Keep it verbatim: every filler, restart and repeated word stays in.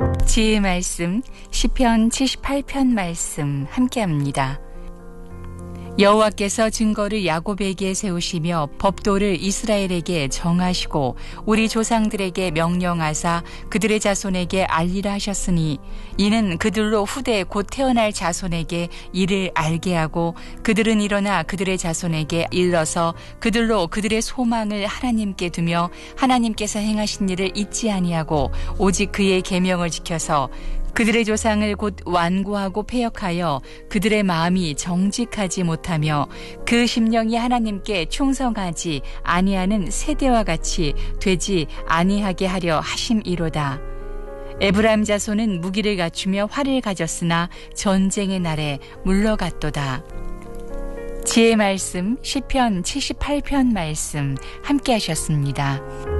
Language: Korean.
지혜의 말씀 시편 칠십팔 편 말씀 함께합니다. 여호와께서 증거를 야곱에게 세우시며 법도를 이스라엘에게 정하시고 우리 조상들에게 명령하사 그들의 자손에게 알리라 하셨으니 이는 그들로 후대 곧 태어날 자손에게 이를 알게 하고 그들은 일어나 그들의 자손에게 일러서 그들로 그들의 소망을 하나님께 두며 하나님께서 행하신 일을 잊지 아니하고 오직 그의 계명을 지켜서 그들의 조상을 곧 완고하고 패역하여 그들의 마음이 정직하지 못하며 그 심령이 하나님께 충성하지 아니하는 세대와 같이 되지 아니하게 하려 하심이로다. 에브라임 자손은 무기를 갖추며 활을 가졌으나 전쟁의 날에 물러갔도다. 지혜의 말씀 시편 칠십팔 편 말씀 함께 하셨습니다.